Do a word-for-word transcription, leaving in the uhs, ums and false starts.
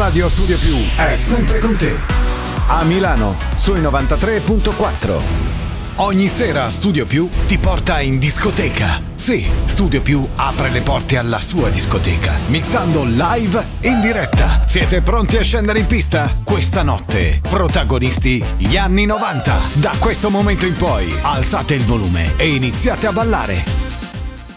Radio Studio Più è sempre con te. A Milano, sui novantatré virgola quattro. Ogni sera Studio Più ti porta in discoteca. Sì, Studio Più apre le porte alla sua discoteca, mixando live in diretta. Siete pronti a scendere in pista? Questa notte, protagonisti gli anni novanta. Da questo momento in poi, alzate il volume e iniziate a ballare.